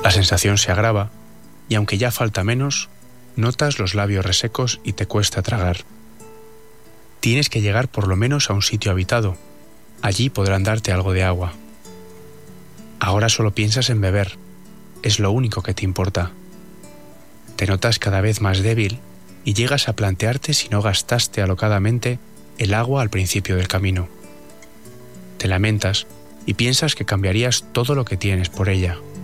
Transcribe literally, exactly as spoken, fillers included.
La sensación se agrava y aunque ya falta menos, notas los labios resecos y te cuesta tragar. Tienes que llegar por lo menos a un sitio habitado. Allí podrán darte algo de agua. Ahora solo piensas en beber. Es lo único que te importa. Te notas cada vez más débil y llegas a plantearte si no gastaste alocadamente el agua al principio del camino. Te lamentas y piensas que cambiarías todo lo que tienes por ella.